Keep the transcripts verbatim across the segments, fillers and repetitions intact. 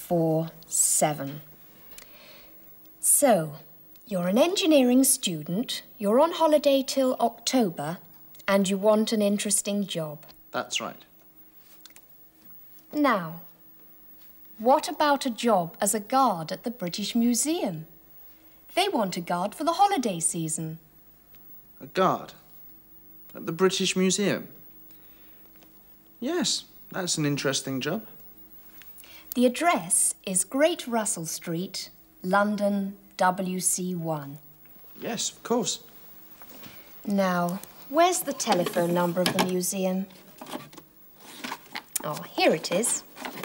four, seven. So, you're an engineering student, you're on holiday till October, and you want an interesting job. That's right. Now, what about a job as a guard at the British Museum? They want a guard for the holiday season. A guard? At the British Museum? Yes, that's an interesting job. The address is Great Russell Street, London, W C one. Yes, of course. Now, where's the telephone number of the museum? Oh, here it is.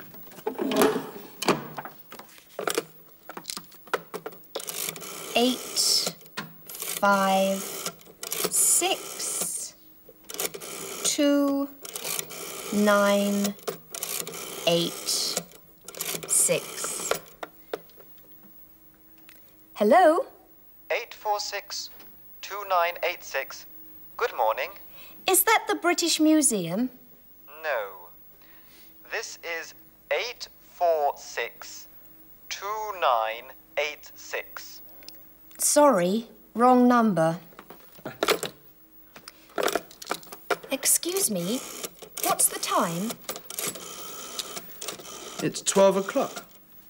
Eight, five, six, two, nine, eight, six. Hello? eight four six, two nine eight six. Good morning. Is that the British Museum? No. This is eight four six, two nine eight six. Sorry, wrong number. Excuse me, what's the time? It's twelve o'clock.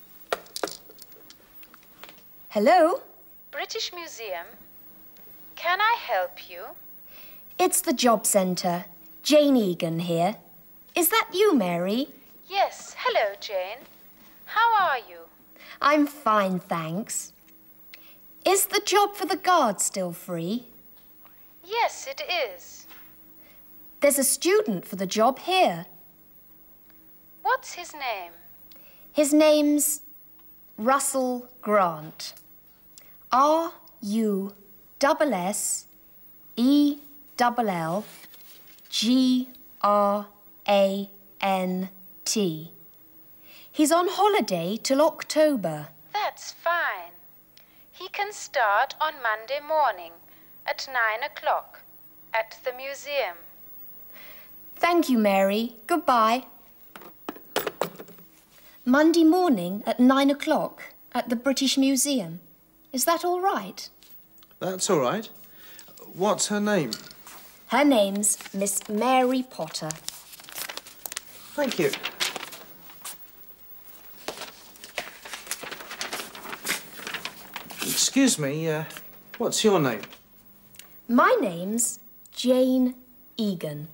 Hello? British Museum. Can I help you? It's the job centre. Jane Egan here. Is that you, Mary? Yes, hello, Jane. How are you? I'm fine, thanks. Is the job for the guard still free? Yes, it is. There's a student for the job here. What's his name? His name's Russell Grant. R U S S E L L G R A N T. He's on holiday till October. That's fine. He can start on Monday morning at nine o'clock at the museum. Thank you, Mary. Goodbye. Monday morning at nine o'clock at the British Museum. Is that all right? That's all right. What's her name? Her name's Miss Mary Potter. Thank you. Excuse me, uh, what's your name? My name's Jane Egan.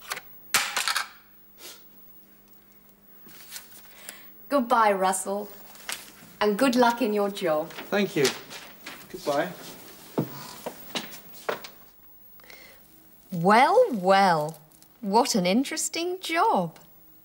Goodbye, Russell. And good luck in your job. Thank you. Goodbye. Well, well. What an interesting job.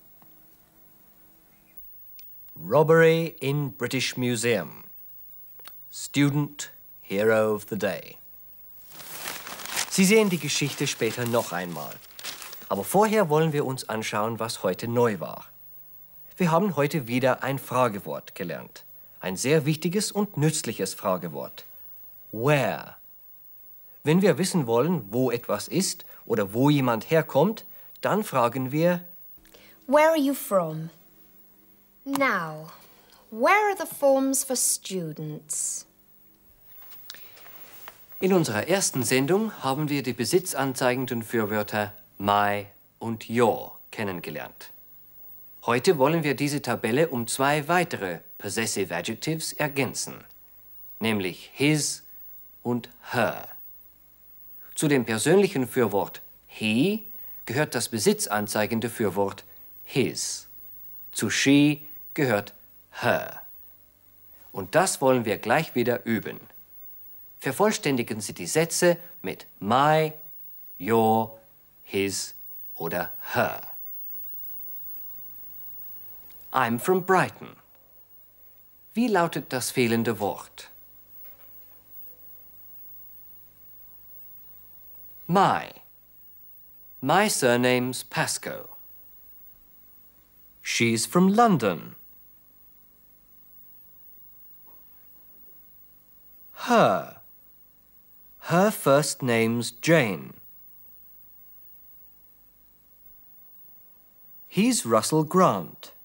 Robbery in British Museum. Student Hero of the Day. Sie sehen die Geschichte später noch einmal. Aber vorher wollen wir uns anschauen, was heute neu war. Wir haben heute wieder ein Fragewort gelernt. Ein sehr wichtiges und nützliches Fragewort. Where. Wenn wir wissen wollen, wo etwas ist oder wo jemand herkommt, dann fragen wir Where are you from? Now, where are the forms for students? In unserer ersten Sendung haben wir die besitzanzeigenden Fürwörter my und your kennengelernt. Heute wollen wir diese Tabelle um zwei weitere Possessive Adjectives ergänzen, nämlich his und her. Zu dem persönlichen Fürwort he gehört das besitzanzeigende Fürwort his. Zu she gehört her. Und das wollen wir gleich wieder üben. Vervollständigen Sie die Sätze mit my, your, his oder her. I'm from Brighton. Wie lautet das fehlende Wort? My. My surname's Pascoe. She's from London. Her. Her first name's Jane. He's Russell Grant.